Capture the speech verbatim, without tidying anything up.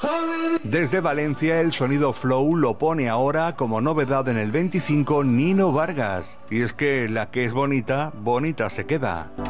Desde Valencia, el sonido flow lo pone ahora como novedad en el veinticinco Nino Vargas. Y es que la que es bonita, bonita se queda.